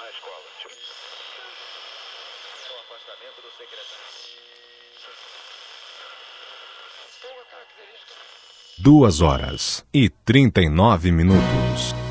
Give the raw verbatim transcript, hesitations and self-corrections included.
escola. O afastamento do secretário. Duas horas e trinta e nove minutos.